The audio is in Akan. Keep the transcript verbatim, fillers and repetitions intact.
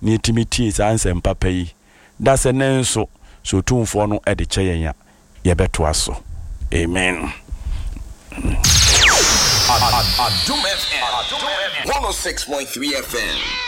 ne timiti sa ansem papa yi da se ne nso so tumfo no e de kye yen ye beto aso amen. Adum F M one oh six point three F M